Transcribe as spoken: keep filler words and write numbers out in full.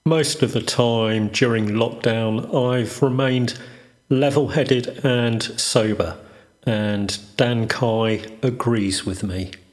Most of the time during lockdown, I've remained level-headed and sober, and Dan Kai agrees with me.